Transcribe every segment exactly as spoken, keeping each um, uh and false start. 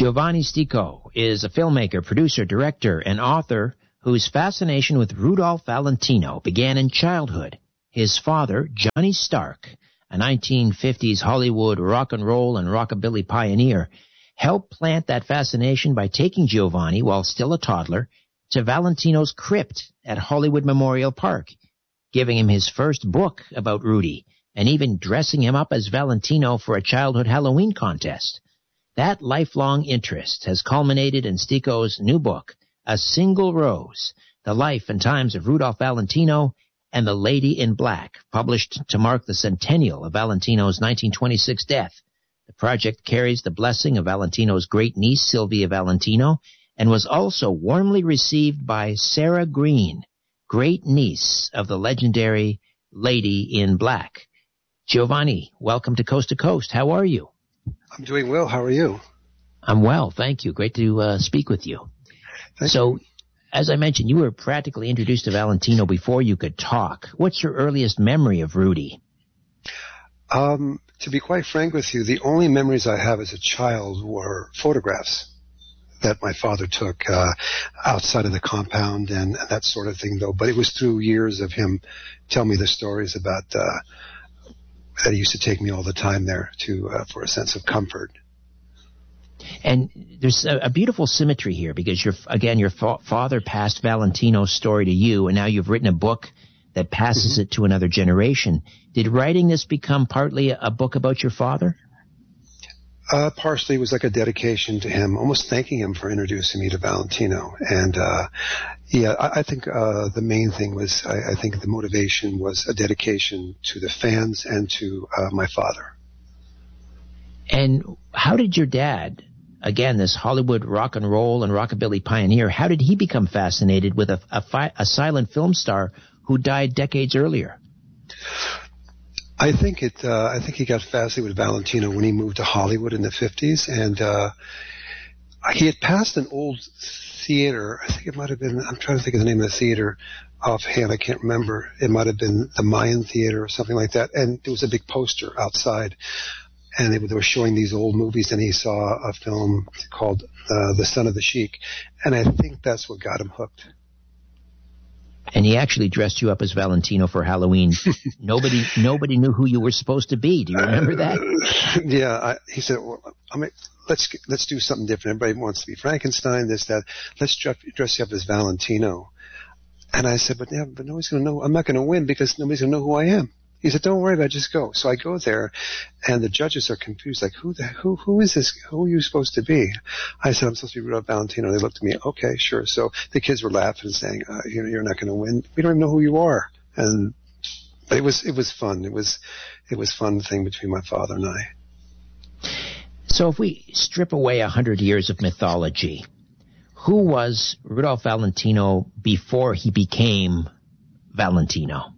Giovanni Stico is a filmmaker, producer, director, and author whose fascination with Rudolph Valentino began in childhood. His father, Johnny Stark, a nineteen fifties Hollywood rock and roll and rockabilly pioneer, helped plant that fascination by taking Giovanni, while still a toddler, to Valentino's crypt at Hollywood Memorial Park, giving him his first book about Rudy, and even dressing him up as Valentino for a childhood Halloween contest. That lifelong interest has culminated in Stico's new book, A Single Rose, The Life and Times of Rudolph Valentino and the Lady in Black, published to mark the centennial of Valentino's nineteen twenty-six death. The project carries the blessing of Valentino's great niece, Sylvia Valentino, and was also warmly received by Sarah Green, great niece of the legendary Lady in Black. Giovanni, welcome to Coast to Coast. How are you? I'm doing well. How are you? I'm well, thank you. Great to uh, speak with you. Thank so, you. As I mentioned, you were practically introduced to Valentino before you could talk. What's your earliest memory of Rudy? Um, to be quite frank with you, the only memories I have as a child were photographs that my father took uh, outside of the compound and that sort of thing, though. But it was through years of him telling me the stories about uh, that he used to take me all the time there to uh, for a sense of comfort. And there's a, a beautiful symmetry here because, your, again, your fa- father passed Valentino's story to you, and now you've written a book that passes mm-hmm. it to another generation. Did writing this become partly a, a book about your father? Uh, partially, it was like a dedication to him, almost thanking him for introducing me to Valentino. And, uh, yeah, I, I think uh, the main thing was, I, I think the motivation was a dedication to the fans and to uh, my father. And how did your dad, again, this Hollywood rock and roll and rockabilly pioneer, how did he become fascinated with a, a, fi- a silent film star who died decades earlier? I think it. Uh, I think he got fascinated with Valentino when he moved to Hollywood in the fifties, and uh, he had passed an old theater. I think it might have been. I'm trying to think of the name of the theater offhand. I can't remember. It might have been the Mayan Theater or something like that. And there was a big poster outside, and they, they were showing these old movies. And he saw a film called uh, The Son of the Sheik, and I think that's what got him hooked. And he actually dressed you up as Valentino for Halloween. nobody, nobody knew who you were supposed to be. Do you remember that? Uh, yeah, I, he said, well, I mean, let's let's do something different. Everybody wants to be Frankenstein, this, that. Let's dress, dress you up as Valentino. And I said, but yeah, but nobody's going to know. I'm not going to win because nobody's going to know who I am. He said, don't worry about it, just go. So I go there, and the judges are confused, like, who the, who, who is this? Who are you supposed to be? I said, I'm supposed to be Rudolph Valentino. They looked at me, okay, sure. So the kids were laughing and saying, uh, you're, you're not going to win. We don't even know who you are. And but it was, it was fun. It was, it was fun thing between my father and I. So if we strip away a hundred years of mythology, who was Rudolph Valentino before he became Valentino?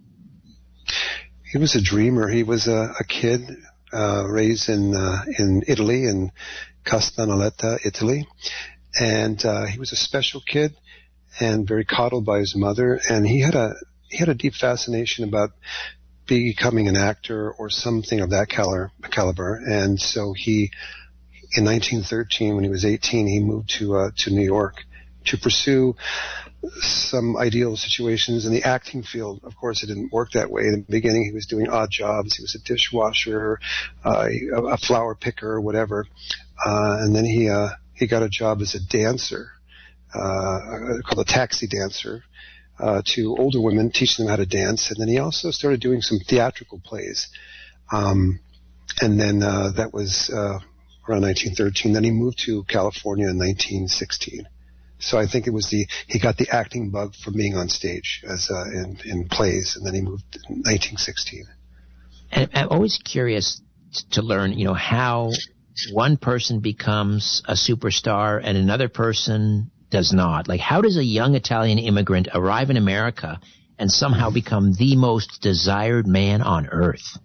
He was a dreamer. He was a, a kid uh, raised in uh, in Italy, in Castellaneta, Italy, and uh, he was a special kid and very coddled by his mother. And he had a he had a deep fascination about becoming an actor or something of that caliber. caliber. And so he, in nineteen thirteen, when he was eighteen, he moved to uh, to New York to pursue some ideal situations in the acting field. Of course, it didn't work that way. In the beginning, he was doing odd jobs. He was a dishwasher, uh, a flower picker, whatever. Uh, and then he uh, he got a job as a dancer, uh, called a taxi dancer, uh, to older women, teaching them how to dance. And then he also started doing some theatrical plays. Um, and then uh, that was uh, around nineteen thirteen. Then he moved to California in nineteen sixteen. So I think it was the he got the acting bug from being on stage as uh, in in plays, and then he moved in nineteen sixteen. And I'm always curious to learn, you know, how one person becomes a superstar and another person does not. Like, how does a young Italian immigrant arrive in America and somehow become the most desired man on earth?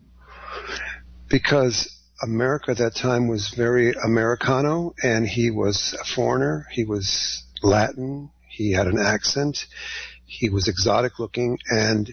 Because America at that time was very Americano, and he was a foreigner. He was Latin. He had an accent. He was exotic looking, and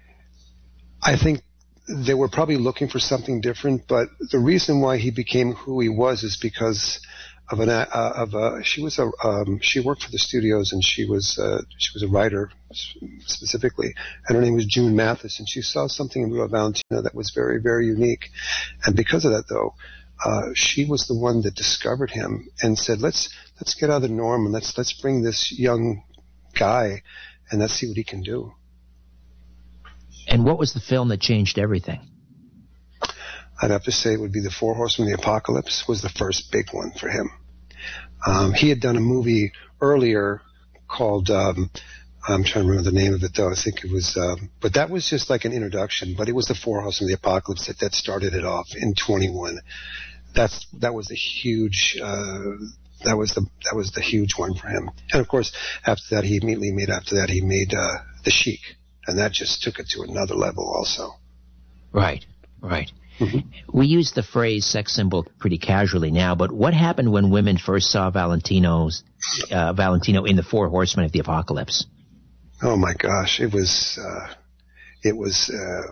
I think they were probably looking for something different, but the reason why he became who he was is because of an uh, of a she was a um, she worked for the studios, and she was uh, she was a writer specifically, and her name was June Mathis, and she saw something in Rudolph Valentino that was very, very unique, and because of that, though, uh, she was the one that discovered him and said, let's let's get out of the norm and let's let's bring this young guy and let's see what he can do. And what was the film that changed everything? I'd have to say it would be The Four Horsemen of the Apocalypse was the first big one for him. Um, he had done a movie earlier called, um, I'm trying to remember the name of it though, I think it was, um, but that was just like an introduction, but it was The Four Horsemen of the Apocalypse that, that started it off in twenty-one. That's, that was the huge, uh, that was the, that was the huge one for him. And of course, after that, he immediately made, after that, he made, uh, The Sheik, and that just took it to another level also. Right, right. Mm-hmm. We use the phrase sex symbol pretty casually now, but what happened when women first saw Valentino's, uh, Valentino in The Four Horsemen of the Apocalypse? Oh my gosh, it was, uh, it was, uh,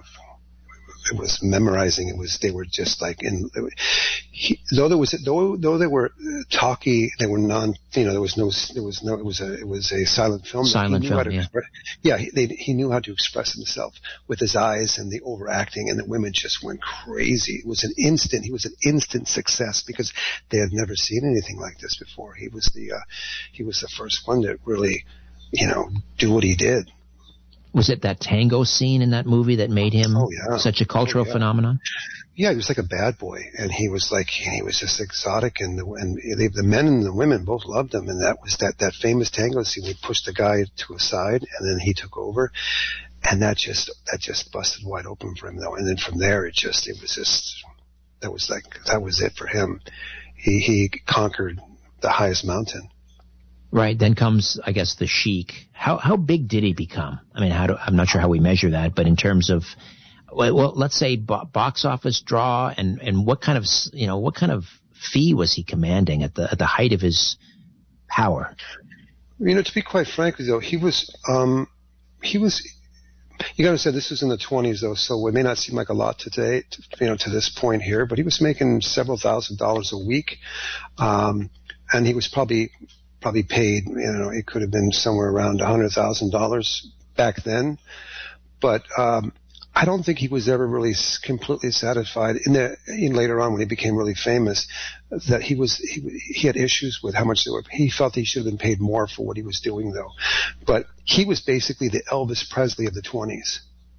it was memorizing. It was, they were just like in, he, though there was, though, though they were talky, they were non, you know, there was no, there was no, it was a, it was a silent film. Silent film, yeah. Express, yeah, he, they, he knew how to express himself with his eyes and the overacting, and the women just went crazy. It was an instant, he was an instant success because they had never seen anything like this before. He was the, uh, he was the first one to really, you know, do what he did. Was it that tango scene in that movie that made him oh, yeah. such a cultural oh, yeah. phenomenon? Yeah, he was like a bad boy, and he was like, he was just exotic, and the, and they, the men and the women both loved him, and that was that, that famous tango scene. He pushed the guy to a side, and then he took over, and that just, that just busted wide open for him, though. And then from there, it just, it was just, that was like, that was it for him. He, he conquered the highest mountain. Right. Then comes, I guess, The Sheik. How how big did he become? I mean, how do, I'm not sure how we measure that, but in terms of, well, well let's say bo- box office draw, and, and what kind of, you know, what kind of fee was he commanding at the at the height of his power? You know, to be quite frank with you, though, he was, um, he was, you got to say this was in the twenties, though, so it may not seem like a lot today, to, you know, to this point here, but he was making several thousand dollars a week, um, and he was probably. probably paid, you know, it could have been somewhere around one hundred thousand dollars back then. But um, I don't think he was ever really completely satisfied. In the in later on, when he became really famous, that he was he, he had issues with how much they were. He felt he should have been paid more for what he was doing, though. But he was basically the Elvis Presley of the twenties,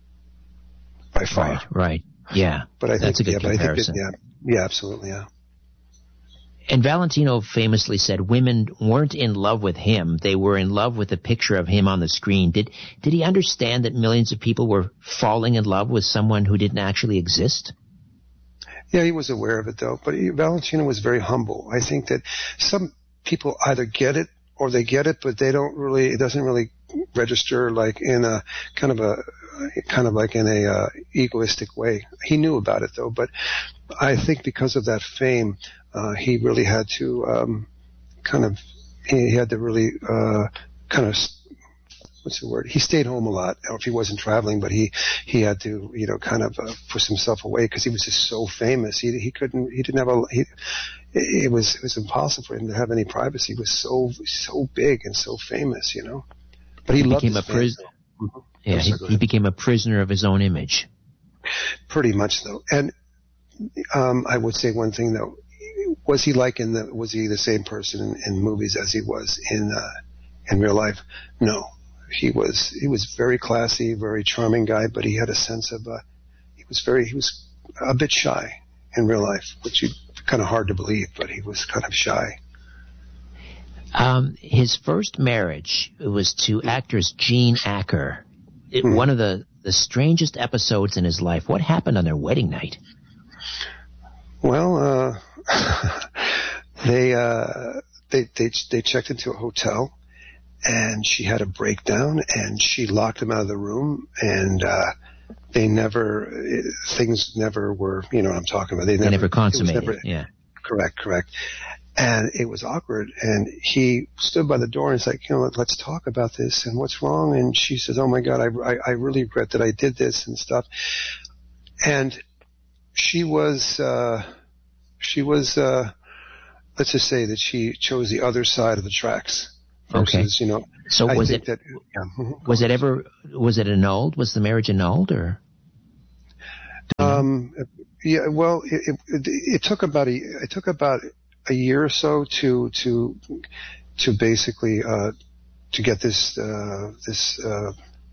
by far. Right, right, yeah. But I That's think, a good yeah, comparison. But I think that, yeah, yeah, absolutely, yeah. And Valentino famously said women weren't in love with him. They were in love with the picture of him on the screen. Did did he understand that millions of people were falling in love with someone who didn't actually exist? Yeah, he was aware of it, though. But he, Valentino was very humble. I think that some people either get it or they get it, but they don't really, it doesn't really register like in a kind of a, kind of like in a uh, egoistic way. He knew about it, though. But I think because of that fame, Uh, he really had to um, kind of, he, he had to really uh, kind of, what's the word? He stayed home a lot, or if he wasn't traveling, but he, he had to, you know, kind of uh, push himself away because he was just so famous. He he couldn't, he didn't have a, he, it was it was impossible for him to have any privacy. He was so so big and so famous, you know. But he, he loved became his a prisoner. Mm-hmm. Yeah, he, he became a prisoner of his own image. Pretty much, though. And um, I would say one thing, though. Was he like in the, was he the same person in, in movies as he was in, uh, in real life? No. He was, he was very classy, very charming guy, but he had a sense of, uh, he was very, he was a bit shy in real life, which is kind of hard to believe, but he was kind of shy. Um, his first marriage was to actress Jean Acker. It, hmm. One of the, the strangest episodes in his life. What happened on their wedding night? Well, uh, they, uh, they, they, they checked into a hotel and she had a breakdown and she locked him out of the room and, uh, they never, things never were, you know what I'm talking about. They never, they never consummated. Never, yeah. Correct, correct. And it was awkward and he stood by the door and he's like, you know, let, let's talk about this and what's wrong. And she says, oh my God, I, I, I really regret that I did this and stuff. And she was, uh, she was, uh, let's just say that she chose the other side of the tracks. Versus, Okay. you know, so I was think it that, yeah. was it ever was it annulled? Was the marriage annulled, or? Um, yeah, well, it, it, it took about a, it took about a year or so to, to, to basically, uh, to get this, uh, this, uh,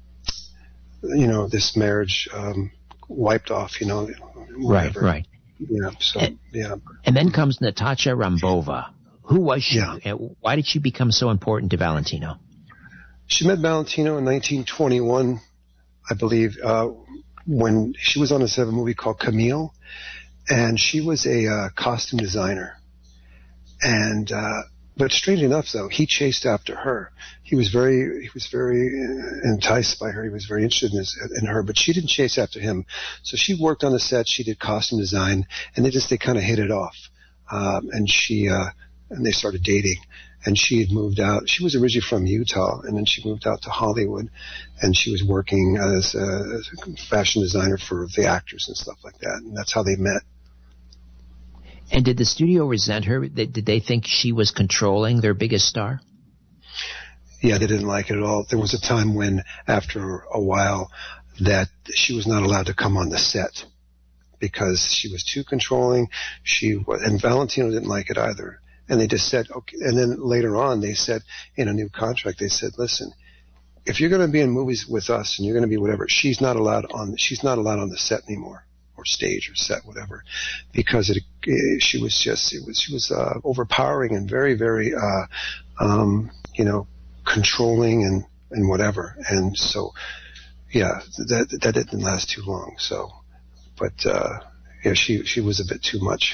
you know, this marriage, um, wiped off, you know, whatever. Right, right. Yeah, so, and, yeah. And then comes Natasha Rambova. Who was she? Yeah. And why did she become so important to Valentino? She met Valentino in nineteen twenty-one, I believe, uh, when she was on a seven movie called Camille, and she was a uh, costume designer. And uh, but strangely enough, though, he chased after her. He was very he was very enticed by her. He was very interested in, this, in her, but she didn't chase after him. So she worked on the set. She did costume design, and they just they kind of hit it off. Um, and she uh, and they started dating. And she had moved out. She was originally from Utah, and then she moved out to Hollywood, and she was working as a, as a fashion designer for the actors and stuff like that. And that's how they met. And did the studio resent her? Did they think she was controlling their biggest star? Yeah, they didn't like it at all. There was a time when, after a while, that she was not allowed to come on the set because she was too controlling. She was, and Valentino didn't like it either. And they just said, okay. And then later on, they said in a new contract, they said, listen, if you're going to be in movies with us and you're going to be whatever, she's not allowed on, she's not allowed on the set anymore, or stage or set, whatever, because it, it she was just, it was, she was, uh, overpowering and very, very, uh, um, you know, controlling and, and whatever. And so, yeah, that, that didn't last too long. So, but, uh, yeah, she, she was a bit too much.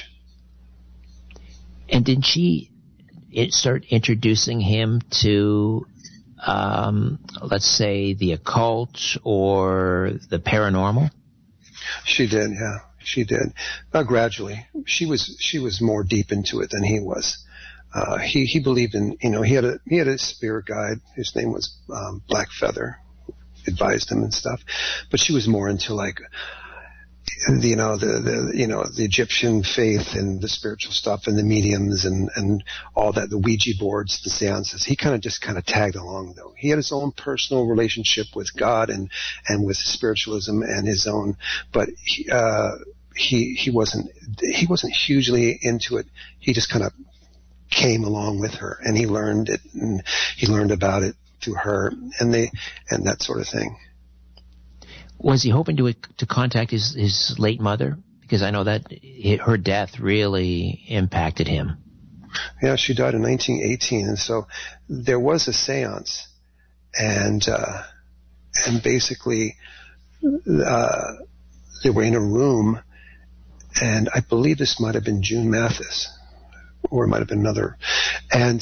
And did she start introducing him to, um, let's say, the occult or the paranormal? She did, yeah, she did. Uh, gradually, she was she was more deep into it than he was. Uh, he he believed in, you know, he had a he had a spirit guide. His name was um, Black Feather, advised him and stuff. But she was more into like, you know, the, the, you know, the Egyptian faith and the spiritual stuff and the mediums and, and all that, the Ouija boards, the seances. He kind of just kind of tagged along though. He had his own personal relationship with God and, and with spiritualism and his own, but he, uh, he, he wasn't, he wasn't hugely into it. He just kind of came along with her and he learned it and he learned about it through her and they, and that sort of thing. Was he hoping to to contact his, his late mother? Because I know that her death really impacted him. Yeah, she died in nineteen eighteen, and so there was a seance, and uh, and basically uh, they were in a room, and I believe this might have been June Mathis, or it might have been another, and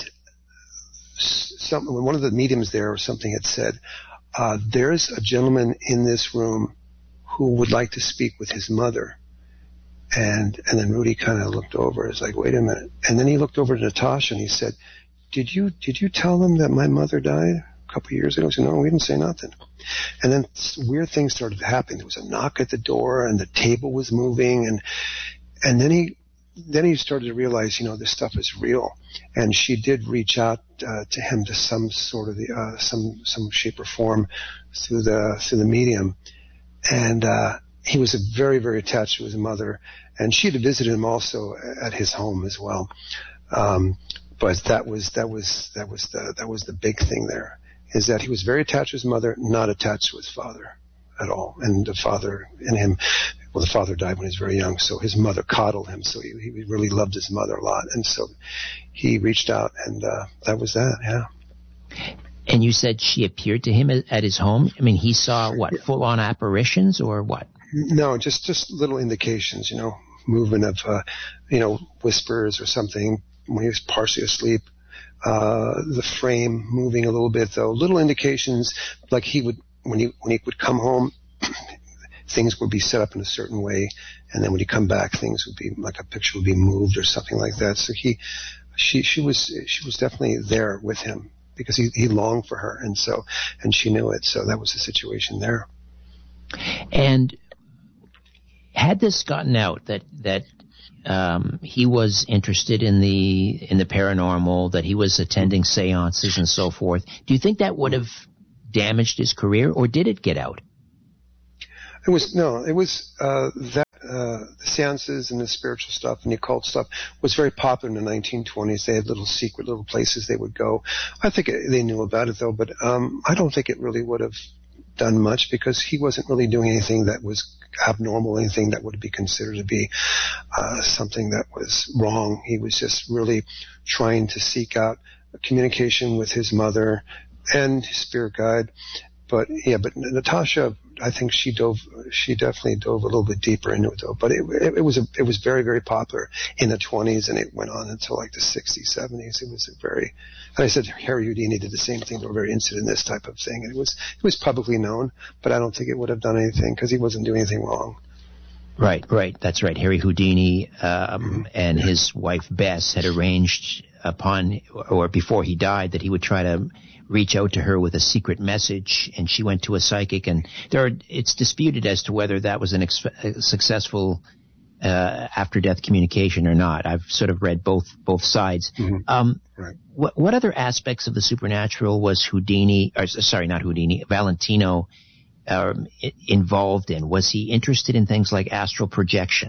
some one of the mediums there or something had said, Uh, there's a gentleman in this room who would like to speak with his mother. And and then Rudy kind of looked over. It's like, wait a minute. And then he looked over to Natasha and he said, did you did you tell them that my mother died a couple of years ago? I said, no, we didn't say nothing. And then weird things started happening. There was a knock at the door and the table was moving. And and then he then he started to realize, you know, this stuff is real. And she did reach out uh, to him to some sort of the, uh, some some shape or form through the through the medium. And uh, he was very very attached to his mother, and she had visited him also at his home as well. Um, but that was that was that was the that was the big thing there, is that he was very attached to his mother, not attached to his father at all. And the father in him. Well, the father died when he was very young, so his mother coddled him, so he, he really loved his mother a lot. And so he reached out, and uh, that was that, yeah. And you said she appeared to him at his home? I mean, he saw, what, yeah. full-on apparitions or what? No, just, just little indications, you know, movement of, uh, you know, whispers or something when he was partially asleep. Uh, the frame moving a little bit, though. Little indications, like he would, when he, when he would come home, things would be set up in a certain way, and then when you come back, things would be like a picture would be moved or something like that. So he, she, she was, she was definitely there with him because he, he longed for her, and so, and she knew it. So that was the situation there. And had this gotten out that that um, he was interested in the in the paranormal, that he was attending seances and so forth. Do you think that would have damaged his career, or did it get out? It was no. It was uh, that uh, the seances and the spiritual stuff and the occult stuff was very popular in the nineteen twenties. They had little secret little places they would go. I think it, they knew about it though, but um, I don't think it really would have done much, because he wasn't really doing anything that was abnormal, anything that would be considered to be uh, something that was wrong. He was just really trying to seek out communication with his mother and his spirit guide. But yeah, but Natasha, I think she dove, she definitely dove a little bit deeper into it though. But it, it, it was a, it was very, very popular in the twenties, and it went on until like the sixties, seventies. It was a very, and I said Harry Houdini did the same thing. They were very interested in this type of thing, and it was, it was publicly known. But I don't think it would have done anything, because he wasn't doing anything wrong. Right, right. That's right. Harry Houdini um, mm-hmm. and yeah. his wife Bess had arranged upon, or before he died, that he would try to reach out to her with a secret message, and she went to a psychic, and there are, it's disputed as to whether that was an ex- a successful uh, after-death communication or not. I've sort of read both both sides. Mm-hmm. Um, right. What what other aspects of the supernatural was Houdini, or sorry, not Houdini, Valentino um, involved in? Was he interested in things like astral projection?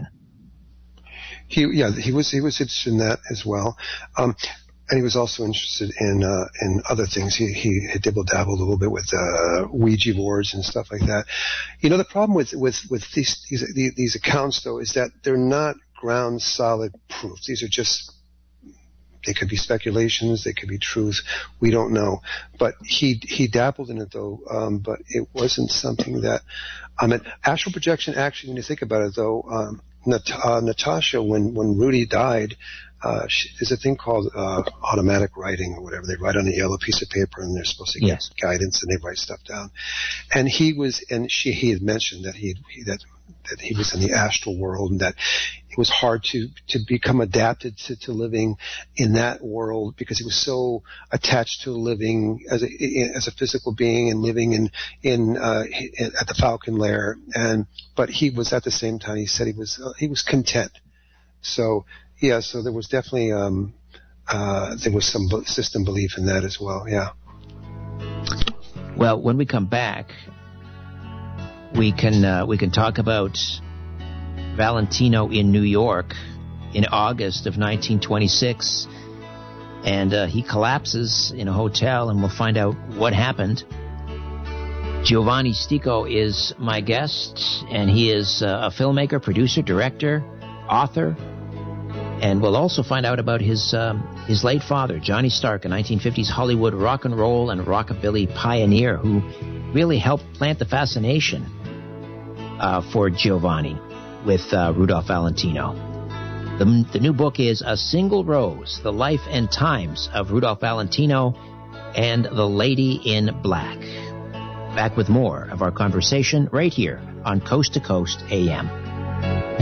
He yeah he was he was interested in that as well. Um, And he was also interested in uh, in other things. He he had dibble-dabbled a little bit with uh, Ouija boards and stuff like that. You know, the problem with with with these these these accounts though is that they're not ground solid proof. These are just, they could be speculations, they could be truth. We don't know. But he he dabbled in it though. Um, but it wasn't something that I mean. Astral projection, actually, when you think about it though, um, Nat- uh, Natasha, when when Rudy died. Uh, she, there's a thing called uh, automatic writing or whatever. They write on a yellow piece of paper, and they're supposed to get yes. guidance, and they write stuff down. And he was, and she, he had mentioned that he, he that that he was in the astral world, and that it was hard to to become adapted to, to living in that world, because he was so attached to living as a as a physical being and living in in, uh, in at the Falcon Lair. And but he was, at the same time, he said he was uh, he was content. So. Yeah, so there was definitely um, uh, there was some system belief in that as well. Yeah. Well, when we come back, we can uh, we can talk about Valentino in New York in August of nineteen twenty-six, and uh, he collapses in a hotel, and we'll find out what happened. Giovanni Stico is my guest, and he is uh, a filmmaker, producer, director, author. And we'll also find out about his um, his late father, Johnny Stark, a nineteen fifties Hollywood rock and roll and rockabilly pioneer who really helped plant the fascination uh, for Giovanni with uh, Rudolph Valentino. The, the new book is A Single Rose, The Life and Times of Rudolph Valentino and the Lady in Black. Back with more of our conversation right here on Coast to Coast A M.